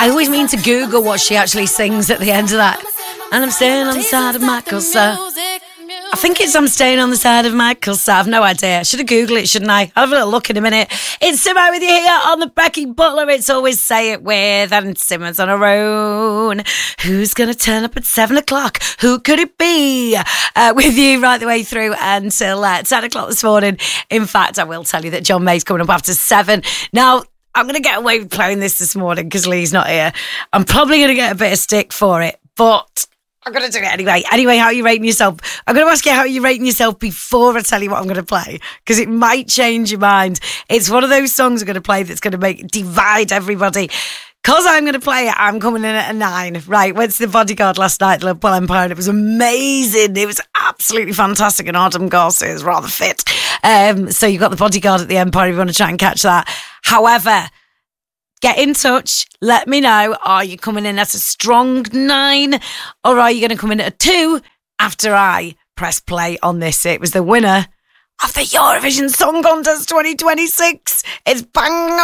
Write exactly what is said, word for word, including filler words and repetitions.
I always mean to Google what she actually sings at the end of that. And I'm staying on the side of Michael Sir. I think it's I'm staying on the side of Michael Sir. I've no idea. I should have Googled it, shouldn't I? I'll have a little look in a minute. It's Simo with you here on the Becky Butler. It's always Say It With and Simmons on her own. Who's going to turn up at seven o'clock? Who could it be? Uh, with you right the way through until uh, ten o'clock this morning. In fact, I will tell you that John May's coming up after seven. Now, I'm going to get away with playing this this morning because Lee's not here. I'm probably going to get a bit of stick for it, but I'm going to do it anyway. Anyway, how are you rating yourself? I'm going to ask you how you're rating yourself before I tell you what I'm going to play, because it might change your mind. It's one of those songs I'm going to play that's going to make divide everybody. Because I'm going to play it, I'm coming in at a nine. Right, went to the Bodyguard last night, the Liverpool Empire, and it was amazing. It was absolutely fantastic, and Adam Gorsey is rather fit. Um, so you've got the Bodyguard at the Empire if you want to try and catch that. However, get in touch. Let me know. Are you coming in at a strong nine, or are you going to come in at a two after I press play on this? It was the winner of the Eurovision Song Contest twenty twenty-six. It's Bang